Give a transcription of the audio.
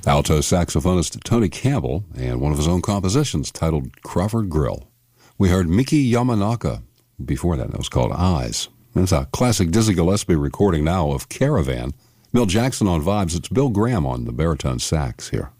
Alto saxophonist Tony Campbell and one of his own compositions titled Crawford Grill. We heard Miki Yamanaka. Before that was called Eyes. It's a classic Dizzy Gillespie recording now of Caravan. Bill Jackson on vibes. It's Bill Graham on the baritone sax here.